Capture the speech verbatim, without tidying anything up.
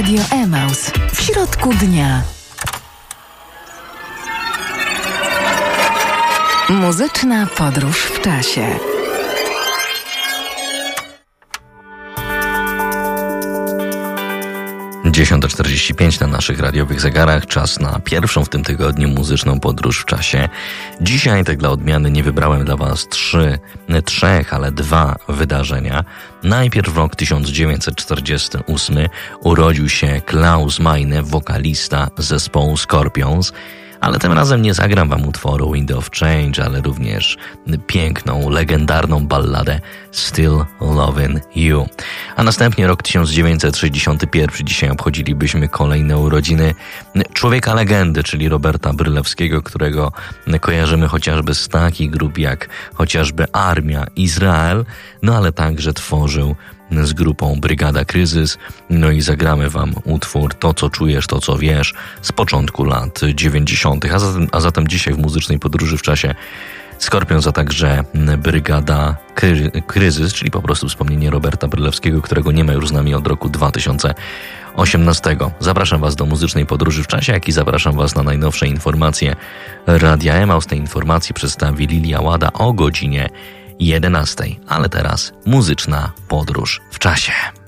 Radio Emaus w środku dnia. Muzyczna podróż w czasie. dziesiąta czterdzieści pięć na naszych radiowych zegarach. Czas na pierwszą w tym tygodniu muzyczną podróż w czasie. Dzisiaj, tak dla odmiany, nie wybrałem dla Was trzy, trzech, ale dwa wydarzenia. Najpierw rok tysiąc dziewięćset czterdziesty ósmy urodził się Klaus Meine, wokalista zespołu Scorpions. Ale tym razem nie zagram wam utworu Wind of Change, ale również piękną, legendarną balladę Still Lovin' You. A następnie rok tysiąc dziewięćset sześćdziesiąty pierwszy. Dzisiaj obchodzilibyśmy kolejne urodziny człowieka legendy, czyli Roberta Brylewskiego, którego kojarzymy chociażby z takich grup jak chociażby Armia, Izrael, no ale także tworzył z grupą Brygada Kryzys. No i zagramy wam utwór To, co czujesz, to, co wiesz z początku lat dziewięćdziesiątych. A zatem, a zatem dzisiaj w muzycznej podróży w czasie Scorpions, a także Brygada Kry- Kryzys, czyli po prostu wspomnienie Roberta Brylewskiego, którego nie ma już z nami od roku dwa tysiące osiemnastego. Zapraszam was do muzycznej podróży w czasie, jak i zapraszam was na najnowsze informacje Radia Emaus. Te informacje przedstawi Lilia Łada o godzinie jedenastej. Ale teraz muzyczna podróż w czasie.